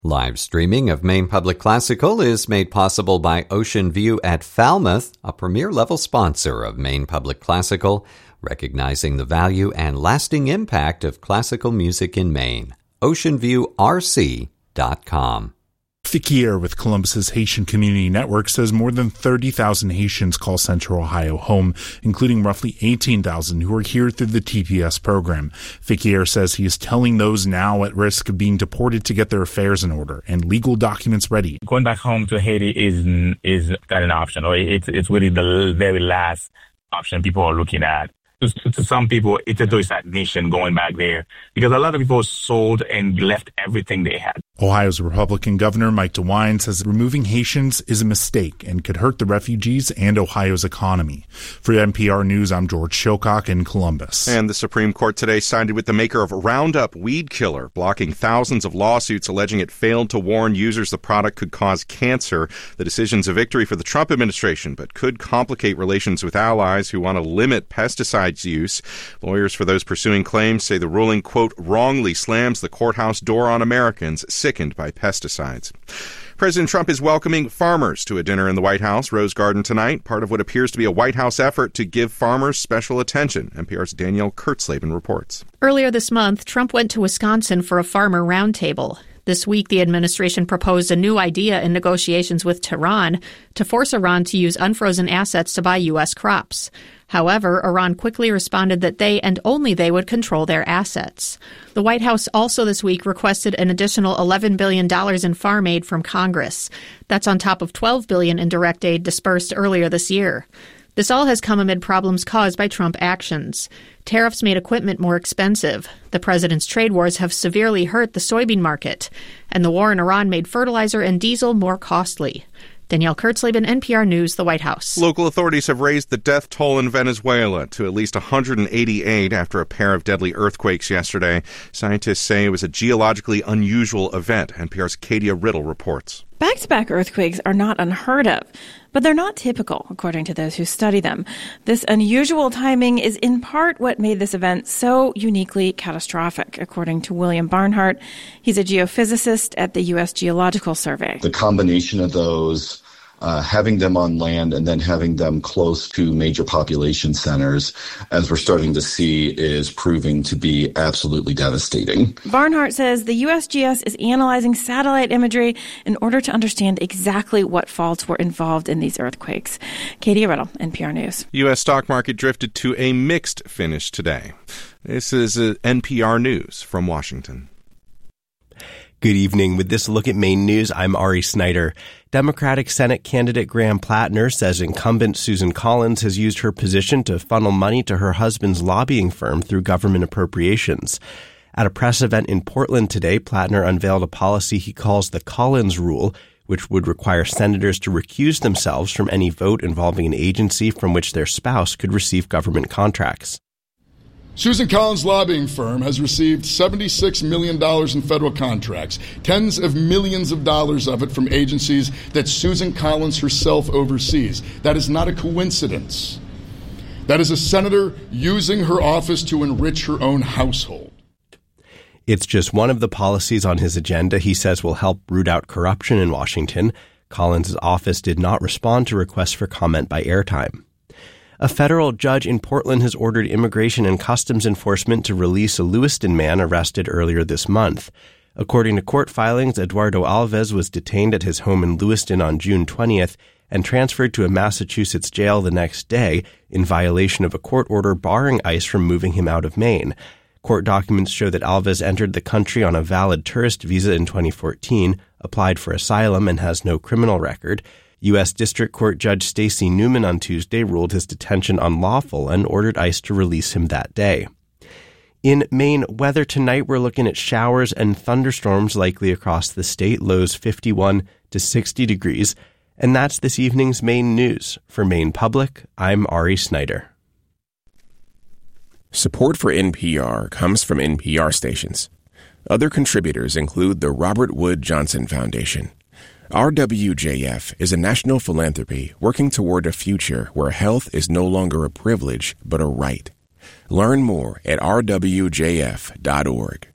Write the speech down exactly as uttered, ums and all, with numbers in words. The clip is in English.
Live streaming of Maine Public Classical is made possible by Ocean View at Falmouth, a premier-level sponsor of Maine Public Classical, recognizing the value and lasting impact of classical music in Maine. ocean view r c dot com. Fikir with Columbus's Haitian Community Network says more than thirty thousand Haitians call Central Ohio home, including roughly eighteen thousand who are here through the T P S program. Fikir says he is telling those now at risk of being deported to get their affairs in order and legal documents ready. Going back home to Haiti is is not an option, or it's it's really the very last option people are looking at. To, to some people, it's a suicide mission going back there because a lot of people sold and left everything they had. Ohio's Republican Governor Mike DeWine says removing Haitians is a mistake and could hurt the refugees and Ohio's economy. For N P R News, I'm George Shilcock in Columbus. And the Supreme Court today sided with the maker of Roundup weed killer, blocking thousands of lawsuits alleging it failed to warn users the product could cause cancer. The decision's a victory for the Trump administration, but could complicate relations with allies who want to limit pesticide use. Lawyers for those pursuing claims say the ruling, quote, wrongly slams the courthouse door on Americans sickened by pesticides. President Trump is welcoming farmers to a dinner in the White House Rose Garden tonight, part of what appears to be a White House effort to give farmers special attention. N P R's Danielle Kurtzleben reports. Earlier this month, Trump went to Wisconsin for a farmer roundtable. This week, the administration proposed a new idea in negotiations with Tehran to force Iran to use unfrozen assets to buy U S crops. However, Iran quickly responded that they and only they would control their assets. The White House also this week requested an additional eleven billion dollars in farm aid from Congress. That's on top of twelve billion dollars in direct aid dispersed earlier this year. This all has come amid problems caused by Trump actions. Tariffs made equipment more expensive. The president's trade wars have severely hurt the soybean market. And the war in Iran made fertilizer and diesel more costly. Danielle Kurtzleben, N P R News, the White House. Local authorities have raised the death toll in Venezuela to at least one hundred eighty-eight after a pair of deadly earthquakes yesterday. Scientists say it was a geologically unusual event. N P R's Katia Riddle reports. Back-to-back earthquakes are not unheard of, but they're not typical, according to those who study them. This unusual timing is in part what made this event so uniquely catastrophic, according to William Barnhart. He's a geophysicist at the U S Geological Survey. The combination of those, uh, having them on land and then having them close to major population centers, as we're starting to see, is proving to be absolutely devastating. Barnhart says the U S G S is analyzing satellite imagery in order to understand exactly what faults were involved in these earthquakes. Katie Riddle, N P R News. U S stock market drifted to a mixed finish today. This is uh, N P R News from Washington. Good evening. With this look at Maine news, I'm Ari Snyder. Democratic Senate candidate Graham Plattner says incumbent Susan Collins has used her position to funnel money to her husband's lobbying firm through government appropriations. At a press event in Portland today, Plattner unveiled a policy he calls the Collins Rule, which would require senators to recuse themselves from any vote involving an agency from which their spouse could receive government contracts. Susan Collins' lobbying firm has received seventy-six million dollars in federal contracts, tens of millions of dollars of it from agencies that Susan Collins herself oversees. That is not a coincidence. That is a senator using her office to enrich her own household. It's just one of the policies on his agenda he says will help root out corruption in Washington. Collins' office did not respond to requests for comment by airtime. A federal judge in Portland has ordered Immigration and Customs Enforcement to release a Lewiston man arrested earlier this month. According to court filings, Eduardo Alves was detained at his home in Lewiston on June twentieth and transferred to a Massachusetts jail the next day in violation of a court order barring ICE from moving him out of Maine. Court documents show that Alves entered the country on a valid tourist visa in twenty fourteen, applied for asylum, and has no criminal record. U S District Court Judge Stacey Newman on Tuesday ruled his detention unlawful and ordered ICE to release him that day. In Maine, weather tonight, we're looking at showers and thunderstorms likely across the state, lows fifty-one to sixty degrees. And that's this evening's Maine news. For Maine Public, I'm Ari Snyder. Support for N P R comes from N P R stations. Other contributors include the Robert Wood Johnson Foundation. R W J F is a national philanthropy working toward a future where health is no longer a privilege but a right. Learn more at r w j f dot org.